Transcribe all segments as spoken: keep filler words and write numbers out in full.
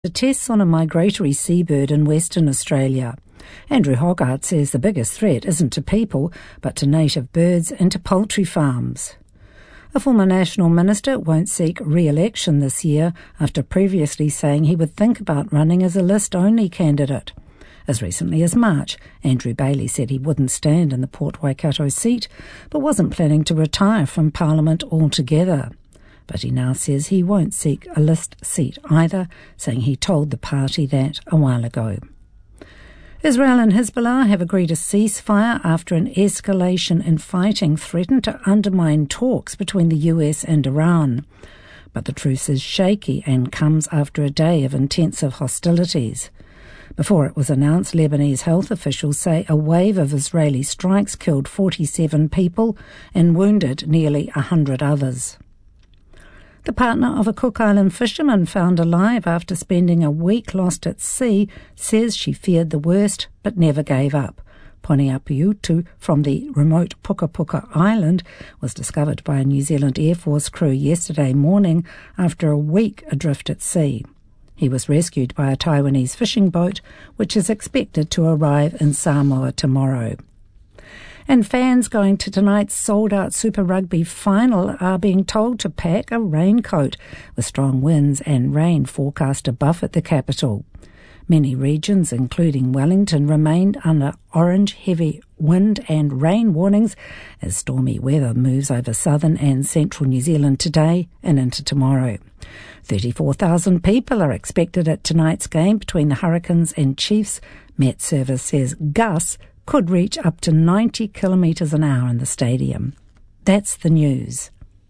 The tests on a migratory seabird in Western Australia. Andrew Hoggart says the biggest threat isn't to people, but to native birds and to poultry farms. A former National Minister won't seek re-election this year after previously saying he would think about running as a list-only candidate. As recently as March, Andrew Bailey said he wouldn't stand in the Port Waikato seat, but wasn't planning to retire from Parliament altogether. But he now says he won't seek a list seat either, saying he told the party that a while ago. Israel and Hezbollah have agreed a ceasefire after an escalation in fighting threatened to undermine talks between the U S and Iran. But the truce is shaky and comes after a day of intensive hostilities. Before it was announced, Lebanese health officials say a wave of Israeli strikes killed forty-seven people and wounded nearly one hundred others. The partner of a Cook Island fisherman found alive after spending a week lost at sea says she feared the worst but never gave up. Poniapiutu from the remote Puka Puka Island was discovered by a New Zealand Air Force crew yesterday morning after a week adrift at sea. He was rescued by a Taiwanese fishing boat, which is expected to arrive in Samoa tomorrow. And fans going to tonight's sold-out Super Rugby final are being told to pack a raincoat, with strong winds and rain forecast above at the capital. Many regions, including Wellington, remained under orange heavy wind and rain warnings as stormy weather moves over southern and central New Zealand today and into tomorrow. thirty-four thousand people are expected at tonight's game between the Hurricanes and Chiefs. Met Service says gusts could reach up to ninety kilometres an hour in the stadium. That's the news.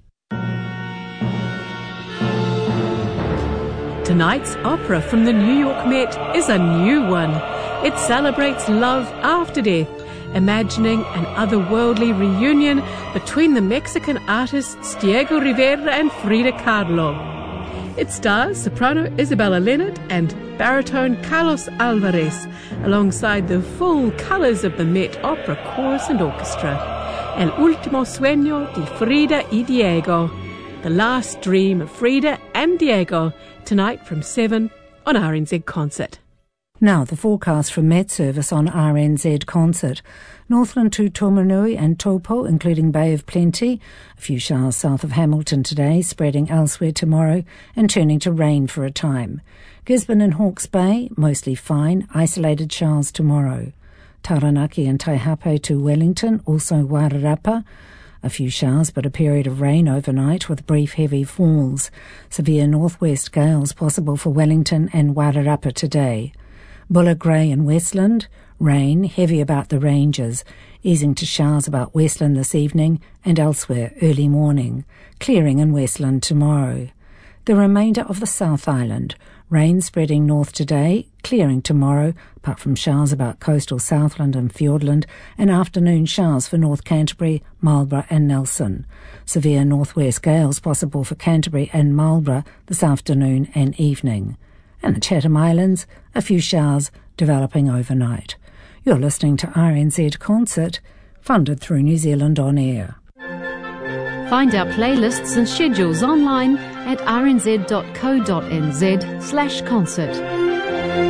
Tonight's opera from the New York Met is a new one. It celebrates love after death, imagining an otherworldly reunion between the Mexican artists Diego Rivera and Frida Kahlo. It stars soprano Isabella Leonard and baritone Carlos Alvarez, alongside the full colours of the Met Opera Chorus and Orchestra. El último sueño de Frida y Diego, the last dream of Frida and Diego, tonight from seven on R N Z Concert. Now the forecast from Met Service on R N Z Concert. Northland to Tomonui and Taupo, including Bay of Plenty. A few showers south of Hamilton today, spreading elsewhere tomorrow and turning to rain for a time. Gisborne and Hawke's Bay, mostly fine, isolated showers tomorrow. Taranaki and Taihape to Wellington, also Wairarapa. A few showers but a period of rain overnight with brief heavy falls. Severe northwest gales possible for Wellington and Wairarapa today. Buller Grey and Westland, rain, heavy about the ranges, easing to showers about Westland this evening and elsewhere early morning, clearing in Westland tomorrow. The remainder of the South Island, rain spreading north today, clearing tomorrow, apart from showers about coastal Southland and Fiordland, and afternoon showers for North Canterbury, Marlborough and Nelson. Severe northwest gales possible for Canterbury and Marlborough this afternoon and evening. And the Chatham Islands, a few showers developing overnight. You're listening to R N Z Concert, funded through New Zealand On Air. Find our playlists and schedules online at r n z dot co dot n z slash concert.